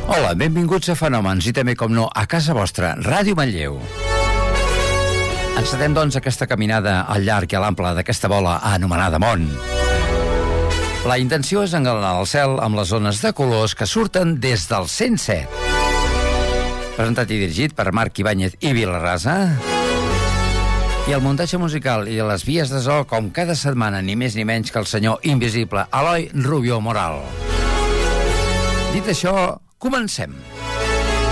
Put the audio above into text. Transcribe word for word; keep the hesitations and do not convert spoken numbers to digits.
Hola, benvinguts a Fenòmens i també, com no, a casa vostra, Ràdio Manlleu. Encetem, doncs, aquesta caminada al llarg i a l'ample d'aquesta bola anomenada món. La intenció és engalanar el cel amb les zones de colors que surten des del cent set. Presentat i dirigit per Marc Ibáñez i Vilarrasa. I el muntatge musical i les vies de so, com cada setmana, ni més ni menys que el senyor invisible, Eloi Rubio Moral. Dit això, comencem.